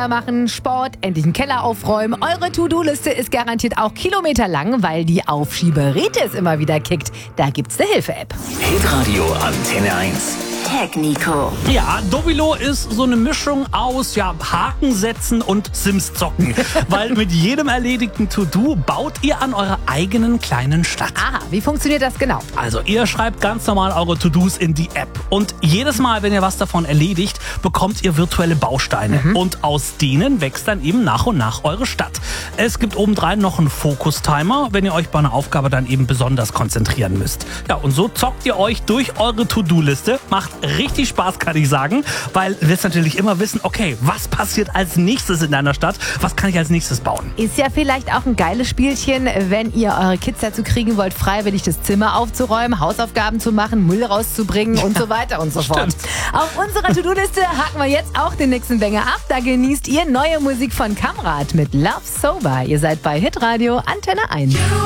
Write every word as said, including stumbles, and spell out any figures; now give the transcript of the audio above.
sauber machen, Sport, endlich einen Keller aufräumen. Eure To-Do-Liste ist garantiert auch kilometerlang, weil die Aufschieberitis immer wieder kickt. Da gibt's eine Hilfe-App. Hitradio Antenne eins. Tag Nico. Ja, Domino ist so eine Mischung aus ja, Haken setzen und Sims zocken. Weil mit jedem erledigten To-Do baut ihr an eurer eigenen kleinen Stadt. Aha, wie funktioniert das genau? Also ihr schreibt ganz normal eure To-Dos in die App. Und jedes Mal, wenn ihr was davon erledigt, bekommt ihr virtuelle Bausteine. Mhm. Und aus denen wächst dann eben nach und nach eure Stadt. Es gibt obendrein noch einen Fokus-Timer, wenn ihr euch bei einer Aufgabe dann eben besonders konzentrieren müsst. Ja, und so zockt ihr euch durch eure To-Do-Liste. Macht richtig Spaß, kann ich sagen, weil wir jetzt natürlich immer wissen, okay, was passiert als nächstes in deiner Stadt? Was kann ich als nächstes bauen? Ist ja vielleicht auch ein geiles Spielchen, wenn ihr eure Kids dazu kriegen wollt, freiwillig das Zimmer aufzuräumen, Hausaufgaben zu machen, Müll rauszubringen und so weiter und so fort. Auf unserer To-Do-Liste haken wir jetzt auch den nächsten Banger ab. Da genießt ihr neue Musik von Kamrat mit Love Sober. Ihr seid bei Hitradio Antenne eins.